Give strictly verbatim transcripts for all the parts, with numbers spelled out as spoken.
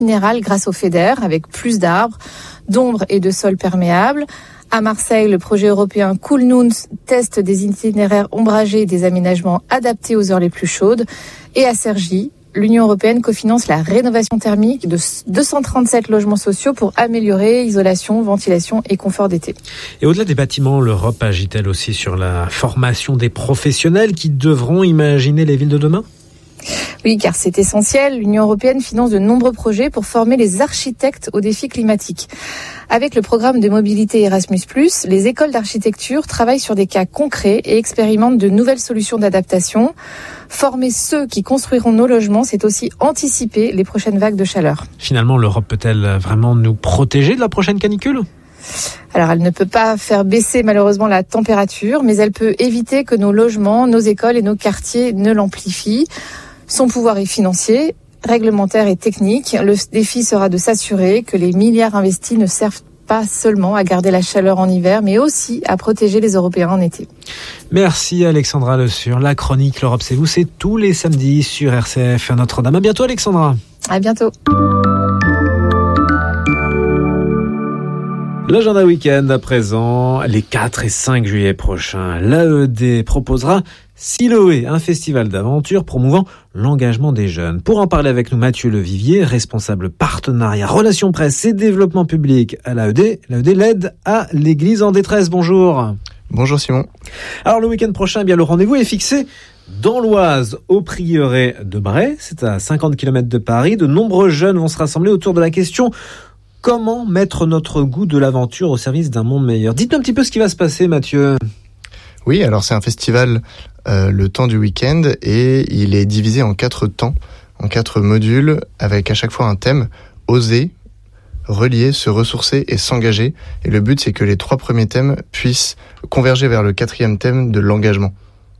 minérale grâce au FEDER, avec plus d'arbres, d'ombre et de sols perméables. À Marseille, le projet européen Cool Noons teste des itinéraires ombragés et des aménagements adaptés aux heures les plus chaudes. Et à Cergy, l'Union européenne cofinance la rénovation thermique de deux cent trente-sept logements sociaux pour améliorer isolation, ventilation et confort d'été. Et au-delà des bâtiments, l'Europe agit-elle aussi sur la formation des professionnels qui devront imaginer les villes de demain ? Oui, car c'est essentiel. L'Union européenne finance de nombreux projets pour former les architectes aux défis climatiques. Avec le programme de mobilité Erasmus plus, les écoles d'architecture travaillent sur des cas concrets et expérimentent de nouvelles solutions d'adaptation. Former ceux qui construiront nos logements, c'est aussi anticiper les prochaines vagues de chaleur. Finalement, l'Europe peut-elle vraiment nous protéger de la prochaine canicule ? Alors, elle ne peut pas faire baisser malheureusement la température, mais elle peut éviter que nos logements, nos écoles et nos quartiers ne l'amplifient. Son pouvoir est financier, réglementaire et technique. Le défi sera de s'assurer que les milliards investis ne servent pas seulement à garder la chaleur en hiver, mais aussi à protéger les Européens en été. Merci Alexandra Le Sur. La chronique L'Europe c'est vous, c'est tous les samedis sur R C F Notre-Dame. À bientôt Alexandra. À bientôt. L'agenda week-end à présent, les quatre et cinq juillet prochains, l'A E D proposera Siloé, un festival d'aventure promouvant l'engagement des jeunes. Pour en parler avec nous, Mathieu Levivier, responsable partenariat, relations presse et développement public à l'A E D. L'A E D l'aide à l'Église en détresse. Bonjour. Bonjour Simon. Alors le week-end prochain, eh bien le rendez-vous est fixé dans l'Oise, au prieuré de Bray. C'est à cinquante kilomètres de Paris. De nombreux jeunes vont se rassembler autour de la question: comment mettre notre goût de l'aventure au service d'un monde meilleur ? Dites-nous un petit peu ce qui va se passer, Mathieu. Oui, alors c'est un festival euh, le temps du week-end et il est divisé en quatre temps, en quatre modules, avec à chaque fois un thème: oser, relier, se ressourcer et s'engager. Et le but, c'est que les trois premiers thèmes puissent converger vers le quatrième thème de l'engagement.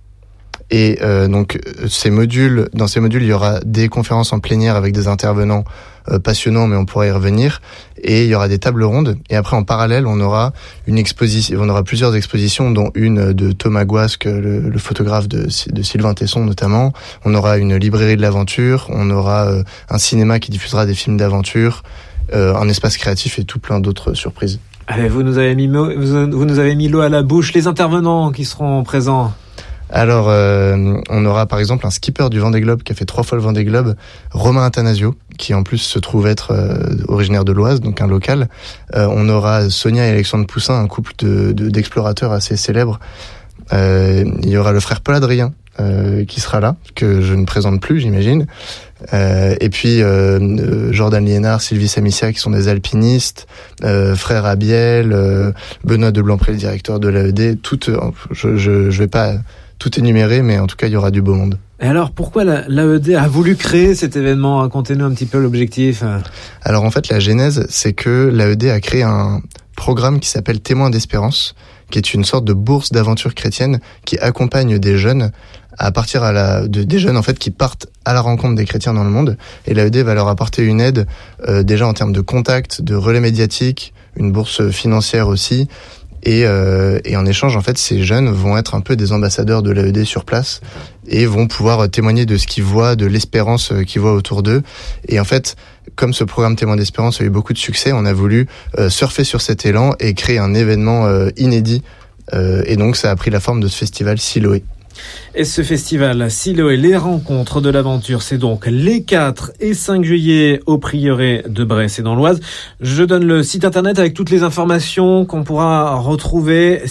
Et euh, donc ces modules, dans ces modules, il y aura des conférences en plénière avec des intervenants euh, passionnants, mais on pourra y revenir. Et il y aura des tables rondes. Et après, en parallèle, on aura une exposition, on aura plusieurs expositions, dont une de Thomas Guasque, le, le photographe de, de Sylvain Tesson notamment. On aura une librairie de l'aventure. On aura euh, un cinéma qui diffusera des films d'aventure, euh, un espace créatif et tout plein d'autres surprises. Allez, vous nous avez mis, vous nous avez mis l'eau à la bouche. Les intervenants qui seront présents. Alors, euh, on aura par exemple un skipper du Vendée Globe qui a fait trois fois le Vendée Globe, Romain Athanasio, qui en plus se trouve être euh, originaire de l'Oise, donc un local. Euh, on aura Sonia et Alexandre Poussin, un couple de, de, d'explorateurs assez célèbres. Euh, il y aura le frère Paul Adrien euh, qui sera là, que je ne présente plus, j'imagine. Euh, et puis euh, Jordan Liénard, Sylvie Samissia qui sont des alpinistes, euh, frère Abiel, euh, Benoît de Blancpré, le directeur de l'A E D. Tout, euh, je, je, je vais pas tout énumérer, mais en tout cas, il y aura du beau monde. Et alors, pourquoi l'A E D a voulu créer cet événement ? Racontez-nous un petit peu l'objectif. Alors, en fait, la genèse, c'est que l'A E D a créé un programme qui s'appelle Témoins d'Espérance, qui est une sorte de bourse d'aventure chrétienne qui accompagne des jeunes à partir à la, de, des jeunes, en fait, qui partent à la rencontre des chrétiens dans le monde. Et l'A E D va leur apporter une aide, euh, déjà en termes de contact, de relais médiatiques, une bourse financière aussi. Et, euh, et en échange, en fait, ces jeunes vont être un peu des ambassadeurs de l'A E D sur place et vont pouvoir témoigner de ce qu'ils voient, de l'espérance qu'ils voient autour d'eux. Et en fait, comme ce programme Témoins d'Espérance a eu beaucoup de succès, on a voulu euh, surfer sur cet élan et créer un événement euh, inédit. Euh, et donc, ça a pris la forme de ce festival Siloé. Et ce festival Siloé, les rencontres de l'aventure, c'est donc les quatre et cinq juillet au prieuré de Bray, c'est dans l'Oise. Je donne le site internet avec toutes les informations qu'on pourra retrouver,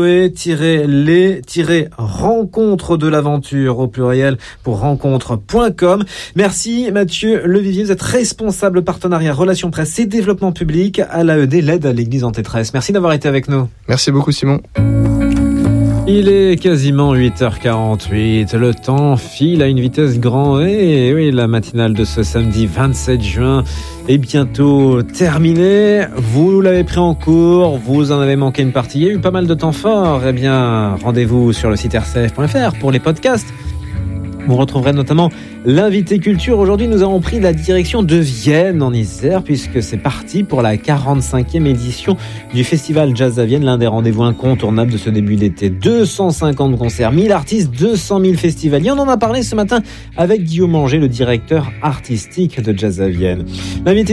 siloé-les-rencontres de l'aventure au pluriel pour rencontre point com. Merci Mathieu Levivier, vous êtes responsable partenariat relations presse et développement public à l'A E D, l'aide à l'Église en détresse. Merci d'avoir été avec nous. Merci beaucoup Simon. Il est quasiment huit heures quarante-huit, le temps file à une vitesse grand V, et oui, la matinale de ce samedi vingt-sept juin est bientôt terminée. Vous l'avez pris en cours, vous en avez manqué une partie, il y a eu pas mal de temps fort, eh bien, rendez-vous sur le site r c f point f r pour les podcasts. Vous retrouverez notamment l'invité culture. Aujourd'hui, nous avons pris la direction de Vienne en Isère puisque c'est parti pour la quarante-cinquième édition du Festival Jazz à Vienne, l'un des rendez-vous incontournables de ce début d'été. deux cent cinquante concerts, mille artistes, deux cent mille festivaliers. On en a parlé ce matin avec Guillaume Anger, le directeur artistique de Jazz à Vienne. L'invité